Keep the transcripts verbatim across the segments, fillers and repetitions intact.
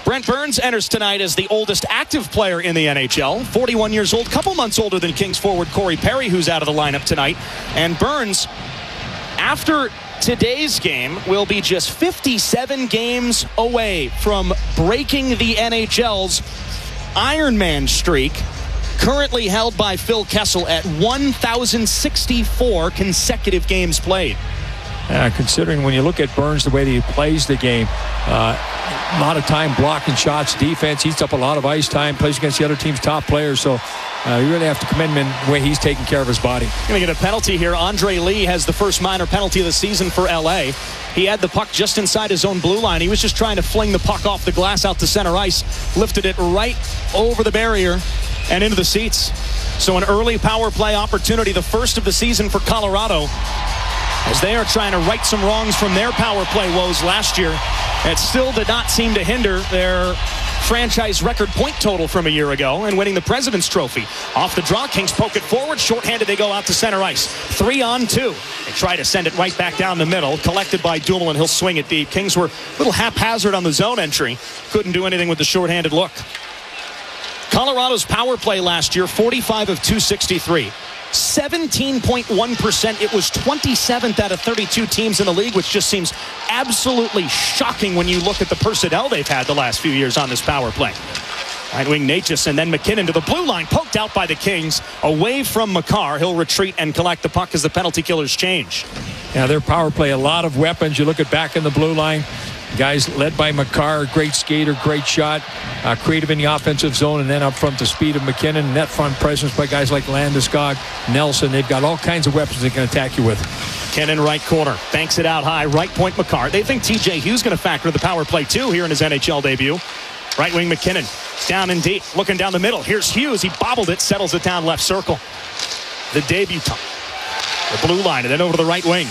Brent Burns enters tonight as the oldest active player in the N H L. forty-one years old, couple months older than Kings forward Corey Perry, who's out of the lineup tonight. And Burns, after today's game, will be just fifty-seven games away from breaking the N H L's Ironman streak, currently held by Phil Kessel at one thousand sixty-four consecutive games played. Uh, considering when you look at Burns, the way that he plays the game, uh, a lot of time blocking shots, defense, eats up a lot of ice time, plays against the other team's top players. So uh, you really have to commend him in the way he's taking care of his body. Going to get a penalty here. Andre Lee has the first minor penalty of the season for L A. He had the puck just inside his own blue line. He was just trying to fling the puck off the glass out to center ice, lifted it right over the barrier and into the seats. So an early power play opportunity, the first of the season for Colorado, as they are trying to right some wrongs from their power play woes last year. It still did not seem to hinder their franchise record point total from a year ago and winning the President's Trophy. Off the draw, Kings poke it forward. Shorthanded, they go out to center ice. Three on two. They try to send it right back down the middle. Collected by Dumoulin. He'll swing it deep. Kings were a little haphazard on the zone entry. Couldn't do anything with the shorthanded look. Colorado's power play last year, forty-five of two sixty-three. seventeen point one percent. It was twenty-seventh out of thirty-two teams in the league, which just seems absolutely shocking when you look at the personnel they've had the last few years on this power play. Right wing Natchez and then McKinnon to the blue line, poked out by the Kings, away from Makar. He'll retreat and collect the puck as the penalty killers change. Yeah, their power play, a lot of weapons. You look at back in the blue line, guys led by Makar, great skater, great shot, uh, creative in the offensive zone, and then up front the speed of McKinnon, net front presence by guys like Landeskog, Nelson. They've got all kinds of weapons they can attack you with. McKinnon right corner, banks it out high, right point Makar. They think T J Hughes going to factor the power play too here in his N H L debut. Right wing McKinnon, down and deep, looking down the middle. Here's Hughes, he bobbled it, settles it down left circle. The debutant, the blue line, and then over to the right wing.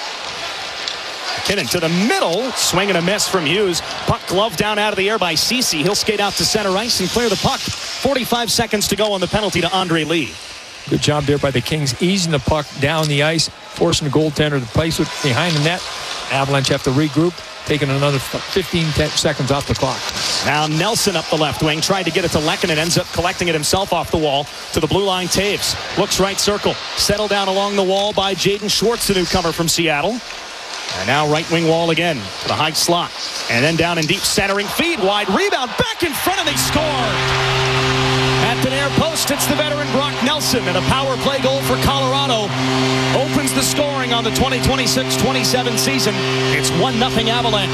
McKinnon to the middle, swing and a miss from Hughes. Puck gloved down out of the air by Ceci. He'll skate out to center ice and clear the puck. forty-five seconds to go on the penalty to Andre Lee. Good job there by the Kings, easing the puck down the ice, forcing the goaltender to place it behind the net. Avalanche have to regroup, taking another fifteen seconds off the clock. Now Nelson up the left wing, tried to get it to Lehkonen, ends up collecting it himself off the wall to the blue line. Taves looks right circle, settled down along the wall by Jaden Schwartz, the newcomer from Seattle. And now right wing wall again to the high slot. And then down in deep, centering, feed wide, rebound, back in front, and they score. At the near post, it's the veteran Brock Nelson, and a power play goal for Colorado opens the scoring on the twenty twenty-six twenty-seven season. It's one nothing Avalanche.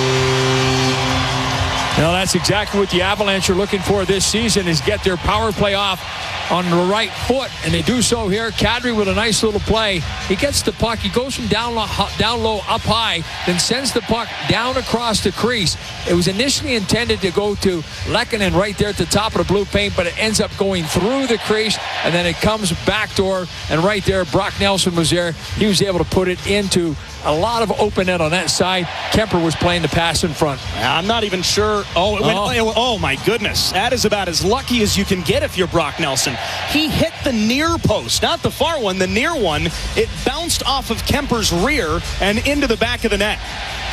Now that's exactly what the Avalanche are looking for this season, is get their power play off on the right foot, and they do so here. Kadri with a nice little play. He gets the puck. He goes from down low, down low up high, then sends the puck down across the crease. It was initially intended to go to Lehkonen right there at the top of the blue paint, but it ends up going through the crease, and then it comes backdoor, and right there, Brock Nelson was there. He was able to put it into a lot of open net on that side. Kemper was playing the pass in front. I'm not even sure. Oh, it went, oh. oh, my goodness. That is about as lucky as you can get if you're Brock Nelson. He hit the near post, not the far one, the near one. It bounced off of Kemper's rear and into the back of the net.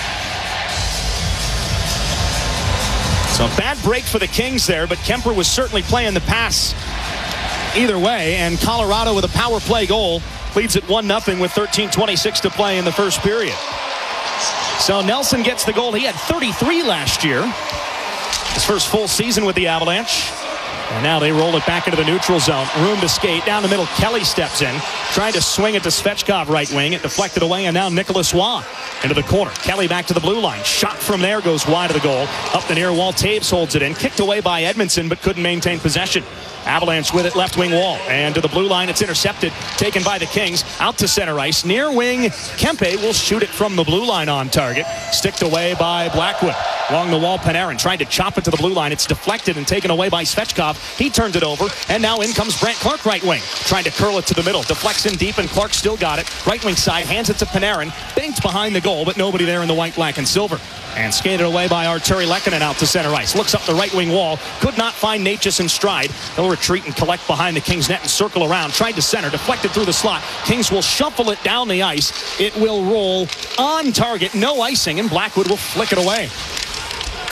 So a bad break for the Kings there, but Kemper was certainly playing the pass either way, and Colorado with a power play goal leads at one nothing with thirteen twenty-six to play in the first period. So Nelson gets the goal. He had thirty-three last year. His first full season with the Avalanche. And now they roll it back into the neutral zone. Room to skate. Down the middle, Kelly steps in. Trying to swing it to Svechkov right wing. It deflected away, and now Nicholas Waugh into the corner. Kelly back to the blue line. Shot from there goes wide of the goal. Up the near wall, Taves holds it in. Kicked away by Edmondson, but couldn't maintain possession. Avalanche with it, left wing wall. And to the blue line, it's intercepted. Taken by the Kings. Out to center ice. Near wing, Kempe will shoot it from the blue line on target. Sticked away by Blackwood. Along the wall, Panarin tried to chop it to the blue line. It's deflected and taken away by Svechkov. He turns it over, and now in comes Brandt Clark right wing. Trying to curl it to the middle. Deflects in deep, and Clark still got it. Right wing side, hands it to Panarin. Banked behind the goal, but nobody there in the white, black, and silver. And skated away by Arturi Lehkonen out to center ice. Looks up the right wing wall. Could not find Natchez in stride. He'll retreat and collect behind the Kings net and circle around. Tried to center. Deflected through the slot. Kings will shuffle it down the ice. It will roll on target. No icing, and Blackwood will flick it away.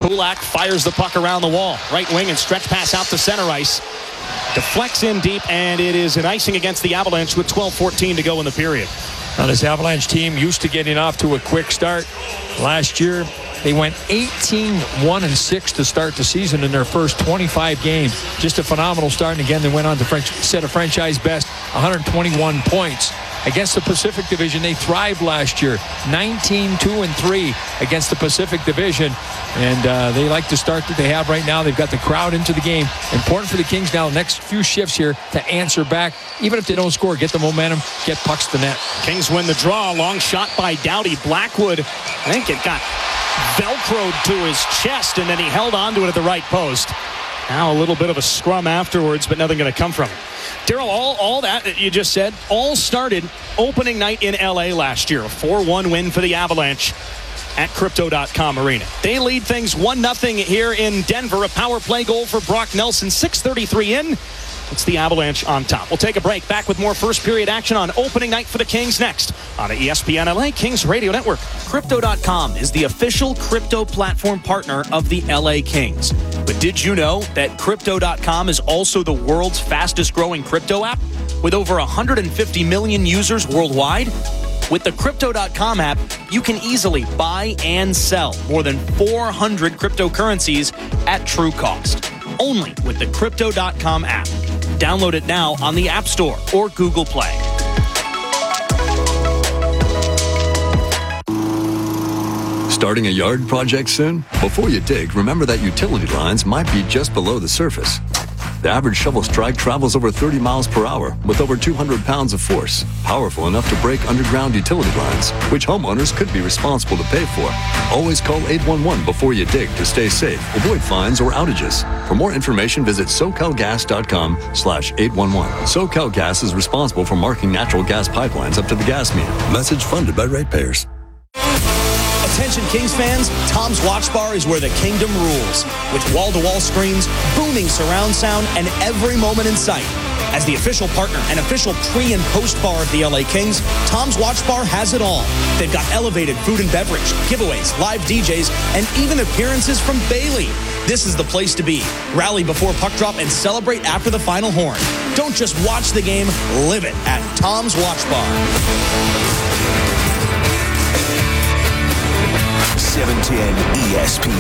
Kulak fires the puck around the wall. Right wing and stretch pass out to center ice. Deflects in deep, and it is an icing against the Avalanche with twelve fourteen to go in the period. Now, this Avalanche team used to getting off to a quick start. Last year, they went eighteen one and six to start the season in their first twenty-five games. Just a phenomenal start. And again, they went on to French, set a franchise best one hundred twenty-one points. Against the Pacific Division, they thrived last year. nineteen two and three against the Pacific Division. And uh, they like the start that they have right now. They've got the crowd into the game. Important for the Kings now, next few shifts here, to answer back. Even if they don't score, get the momentum, get pucks to net. Kings win the draw. Long shot by Doughty. Blackwood, I think it got velcroed to his chest, and then he held onto it at the right post. Now a little bit of a scrum afterwards, but nothing going to come from it. Daryl, all, all that that you just said, all started opening night in L A last year. A four one win for the Avalanche at Crypto dot com Arena. They lead things one nothing here in Denver. A power play goal for Brock Nelson. six thirty-three in. It's the Avalanche on top. We'll take a break. Back with more first period action on opening night for the Kings next on the E S P N L A Kings Radio Network. Crypto dot com is the official crypto platform partner of the L A Kings. But did you know that Crypto dot com is also the world's fastest growing crypto app with over one hundred fifty million users worldwide? With the Crypto dot com app, you can easily buy and sell more than four hundred cryptocurrencies at true cost. Only with the Crypto dot com app. Download it now on the App Store or Google Play. Starting a yard project soon? Before you dig, remember that utility lines might be just below the surface. The average shovel strike travels over thirty miles per hour with over two hundred pounds of force, powerful enough to break underground utility lines, which homeowners could be responsible to pay for. Always call eight one one before you dig to stay safe, avoid fines or outages. For more information, visit SoCalGas.com slash 811. SoCalGas is responsible for marking natural gas pipelines up to the gas meter. Message funded by ratepayers. Attention Kings fans, Tom's Watch Bar is where the kingdom rules. With wall-to-wall screens, booming surround sound, and every moment in sight. As the official partner and official pre- and post-bar of the L A Kings, Tom's Watch Bar has it all. They've got elevated food and beverage, giveaways, live D Js, and even appearances from Bailey. This is the place to be. Rally before puck drop and celebrate after the final horn. Don't just watch the game, live it at Tom's Watch Bar. seven ten E S P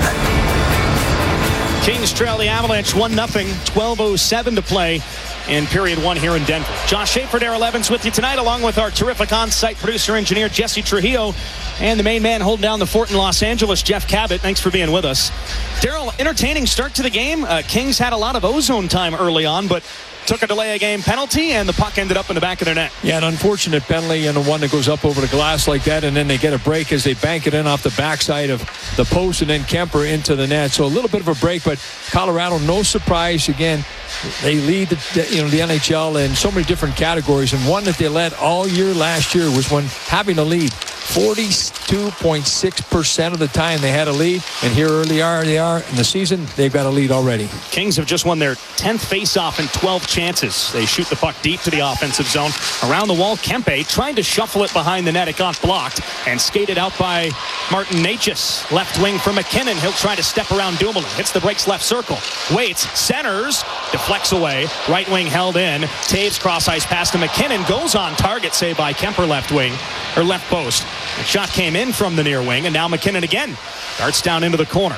N. Kings trail the Avalanche one nothing. twelve oh seven to play in period one here in Denver. Josh Schaefer, Daryl Evans with you tonight, along with our terrific on-site producer engineer Jesse Trujillo, and the main man holding down the fort in Los Angeles, Jeff Cabot. Thanks for being with us. Daryl, entertaining start to the game. Uh, Kings had a lot of ozone time early on, but took a delay a game penalty, and the puck ended up in the back of their net. Yeah, an unfortunate penalty, and the one that goes up over the glass like that, and then they get a break as they bank it in off the backside of the post, and then Kemper into the net. So a little bit of a break, but Colorado, no surprise. Again, they lead the, you know, the N H L in so many different categories, and one that they led all year last year was when having a lead. forty-two point six percent of the time they had a lead, and here early are they are in the season, they've got a lead already. Kings have just won their tenth faceoff in twelve chances. They shoot the puck deep to the offensive zone. Around the wall, Kempe trying to shuffle it behind the net. It got blocked and skated out by Martin Necas. Left wing for McKinnon. He'll try to step around Dumoulin. Hits the breaks left circle. Waits, centers, deflects away. Right wing held in. Taves cross ice pass to McKinnon. Goes on target, saved by Kemper left wing, or left post. The shot came in from the near wing, and now McKinnon again darts down into the corner.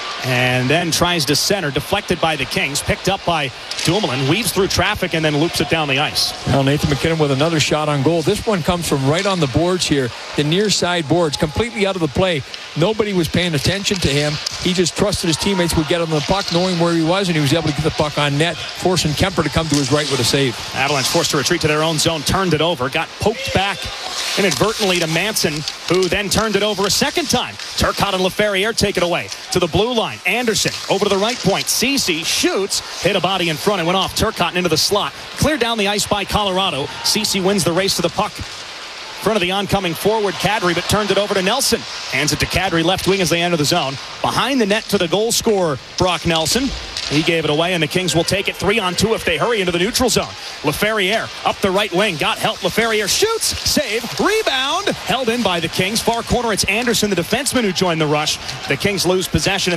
And then tries to center, deflected by the Kings, picked up by Dumoulin, weaves through traffic, and then loops it down the ice. Now Nathan McKinnon with another shot on goal. This one comes from right on the boards here, the near side boards, completely out of the play. Nobody was paying attention to him. He just trusted his teammates would get him the puck, knowing where he was, and he was able to get the puck on net, forcing Kemper to come to his right with a save. Avalanche forced to retreat to their own zone, turned it over, got poked back inadvertently to Manson, who then turned it over a second time. Turcotte and LaFerriere take it away to the blue line. Anderson over to the right point. Ceci shoots, hit a body in front and went off Turcotte and into the slot. Cleared down the ice by Colorado. Ceci wins the race to the puck. Front of the oncoming forward, Kadri, but turned it over to Nelson. Hands it to Kadri, left wing as they enter the zone. Behind the net to the goal scorer, Brock Nelson. He gave it away, and the Kings will take it three on two if they hurry into the neutral zone. LaFerriere up the right wing, got help. LaFerriere shoots, save, rebound, held in by the Kings. Far corner, it's Anderson, the defenseman, who joined the rush. The Kings lose possession.